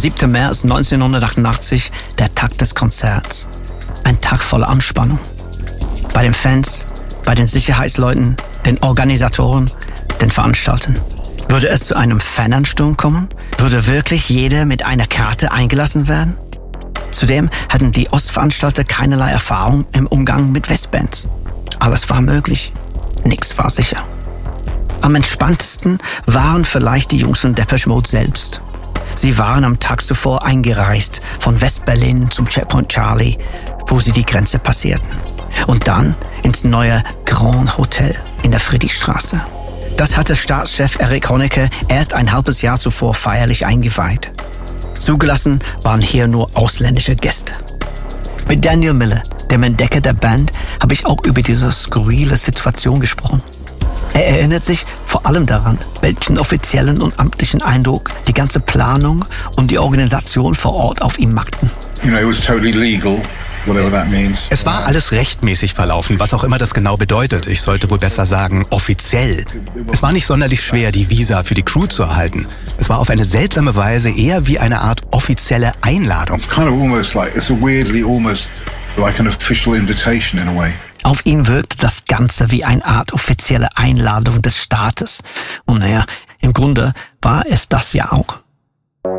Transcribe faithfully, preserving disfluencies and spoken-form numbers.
siebten März neunzehnhundertachtundachtzig, der Tag des Konzerts. Ein Tag voller Anspannung. Bei den Fans, bei den Sicherheitsleuten, den Organisatoren, den Veranstaltern. Würde es zu einem Fanansturm kommen? Würde wirklich jeder mit einer Karte eingelassen werden? Zudem hatten die Ostveranstalter keinerlei Erfahrung im Umgang mit Westbands. Alles war möglich, nichts war sicher. Am entspanntesten waren vielleicht die Jungs von Depeche Mode selbst. Sie waren am Tag zuvor eingereist von West-Berlin zum Checkpoint Charlie, wo sie die Grenze passierten. Und dann ins neue Grand Hotel in der Friedrichstraße. Das hatte Staatschef Erich Honecker erst ein halbes Jahr zuvor feierlich eingeweiht. Zugelassen waren hier nur ausländische Gäste. Mit Daniel Miller, dem Entdecker der Band, habe ich auch über diese skurrile Situation gesprochen. Er erinnert sich vor allem daran, welchen offiziellen und amtlichen Eindruck die ganze Planung und die Organisation vor Ort auf ihn machten. You know, it was totally legal. Whatever that means. Es war alles rechtmäßig verlaufen, was auch immer das genau bedeutet. Ich sollte wohl besser sagen, offiziell. Es war nicht sonderlich schwer, die Visa für die Crew zu erhalten. Es war auf eine seltsame Weise eher wie eine Art offizielle Einladung. It's kind of almost like, it's a weirdly almost like an official invitation in a way. Auf ihn wirkte das Ganze wie eine Art offizielle Einladung des Staates. Und naja, im Grunde war es das ja auch.